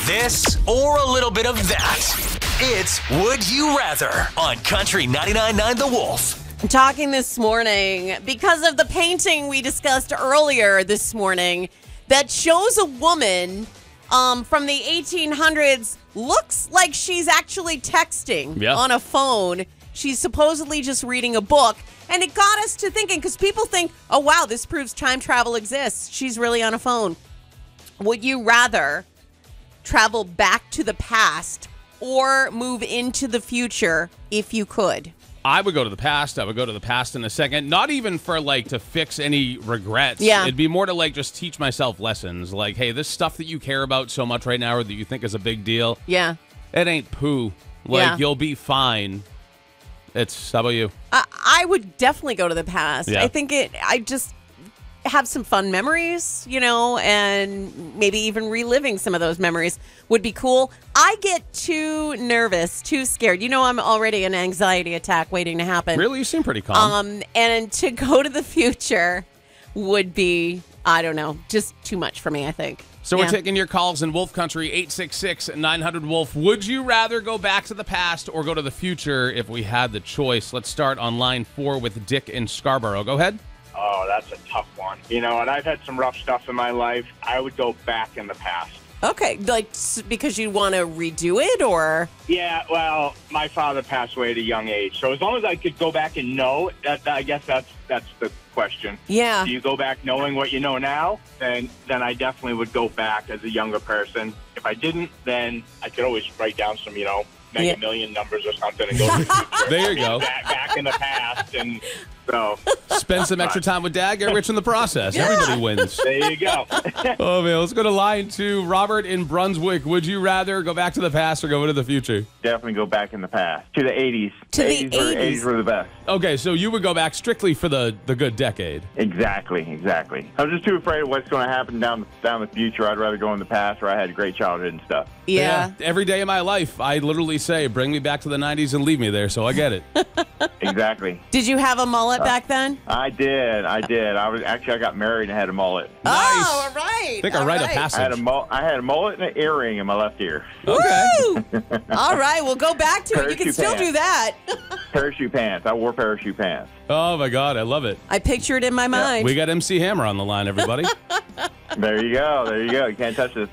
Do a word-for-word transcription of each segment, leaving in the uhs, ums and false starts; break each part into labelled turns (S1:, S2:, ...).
S1: this or a little bit of that? It's Would You Rather on Country ninety-nine point nine The Wolf.
S2: I'm talking this morning because of the painting we discussed earlier this morning that shows a woman um, from the eighteen hundreds looks like she's actually texting
S3: yeah.
S2: on a phone. She's supposedly just reading a book. And it got us to thinking, because people think, oh, wow, this proves time travel exists. She's really on a phone. Would you rather travel back to the past or move into the future if you could?
S3: I would go to the past. I would go to the past in a second. Not even for, like, to fix any regrets.
S2: Yeah.
S3: It'd be more to, like, just teach myself lessons. Like, hey, this stuff that you care about so much right now or that you think is a big deal,
S2: Yeah.
S3: it ain't poo. Like,
S2: Yeah.
S3: you'll be fine. It's, how about you?
S2: I, I would definitely go to the past.
S3: Yeah.
S2: I think it, I just have some fun memories, you know, and maybe even reliving some of those memories would be cool. I get too nervous, too scared. You know, I'm already an anxiety attack waiting to happen.
S3: Really? You seem pretty calm.
S2: Um, and to go to the future would be, I don't know, just too much for me, I think.
S3: So
S2: Yeah.
S3: we're taking your calls in Wolf Country, eight six six, nine hundred, Wolf. Would you rather go back to the past or go to the future if we had the choice? Let's start on line four with Dick in Scarborough. Go ahead.
S4: Oh, that's a tough one. You know, and I've had some rough stuff in my life. I would go back in the past.
S2: Okay, like s- because you want to redo it, or
S4: Yeah, well, my father passed away at a young age. So as long as I could go back and know, that, I guess that's that's the question.
S2: yeah,
S4: Do you go back knowing what you know now? Then then I definitely would go back as a younger person. If I didn't, then I could always write down some, you know, mega
S2: Yeah.
S4: million numbers or something and go to the future.
S3: There you go.
S4: Back, back in the past. And so
S3: Spend some extra time with Dad, get rich in the process. Everybody wins.
S4: there you go.
S3: Oh, man. Let's go to line two. Robert in Brunswick. Would you rather go back to the past or go into the future?
S5: Definitely go back in the past. To the eighties.
S2: To the
S5: eighties were,
S2: eighties.
S5: eighties were the best.
S3: Okay, so you would go back strictly for the, the good decade.
S5: Exactly, exactly. I'm just too afraid of what's going to happen down down the future. I'd rather go in the past where I had a great childhood and stuff.
S2: yeah.
S3: Every day of my life, I literally say, bring me back to the nineties and leave me there, so I get it.
S5: Exactly.
S2: Did you have a mullet back then?
S5: I did, I did. I was actually I got married and had a mullet.
S2: Oh, all right.
S3: I think I
S2: all
S3: write
S2: right.
S3: a passage.
S5: I had a mul- I had a mullet and an earring in my left ear.
S3: Okay.
S2: Woo! All right, we'll go back to it. You can
S5: Parachute
S2: still do that.
S5: Parachute pants. I wore parachute pants.
S3: Oh, my God. I love it.
S2: I picture it in my mind.
S3: We got M C Hammer on the line, everybody.
S5: There you go. There you go. You can't touch this.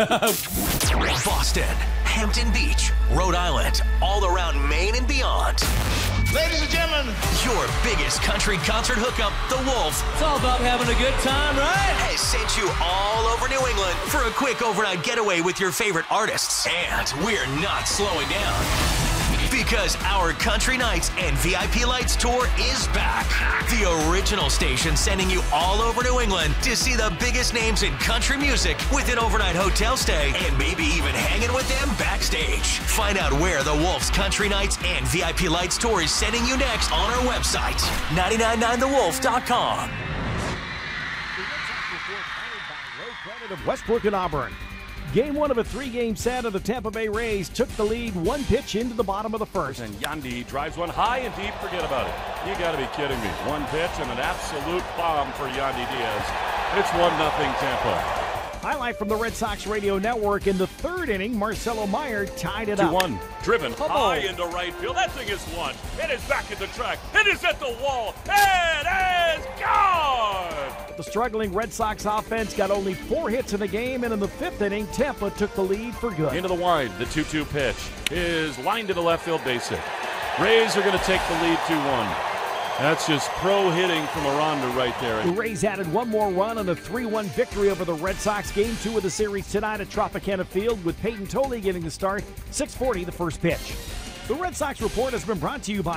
S1: Boston, Hampton Beach, Rhode Island, all around Maine and beyond.
S6: Ladies and gentlemen,
S1: Your biggest country concert hookup, The Wolf,
S7: It's all about having a good time, right?
S1: has sent you all over New England for a quick overnight getaway with your favorite artists. And we're not slowing down. Because our Country Nights and V I P Lights tour is back. The original station sending you all over New England to see the biggest names in country music with an overnight hotel stay and maybe even hanging with them backstage. Find out where the Wolf's Country Nights and V I P Lights tour is sending you next on our website, nine nine nine the wolf dot com.
S8: Of Westbrook and Auburn. Game one of a three-game set of the Tampa Bay Rays took the lead one pitch into the bottom of the first.
S9: And Yandy drives one high and deep. Forget about it. You got to be kidding me. One pitch and an absolute bomb for Yandy Diaz. It's one nothing Tampa.
S8: Highlight from the Red Sox radio network in the third inning, Marcelo Meyer tied it
S9: two
S8: up.
S9: one. Driven
S8: Oh.
S9: high into right field. That thing is launched. It is back at the track. It is at the wall. It is gone.
S8: The struggling Red Sox offense got only four hits in the game, and in the fifth inning, Tampa took the lead for good.
S9: Into the wide. The two two pitch is lined to the left field base hit. Rays are going to take the lead two one. That's just pro hitting from Aranda right there.
S8: The Rays added one more run on a three one victory over the Red Sox. Game two of the series tonight at Tropicana Field with Peyton Tolley getting the start. six forty the first pitch. The Red Sox Report has been brought to you by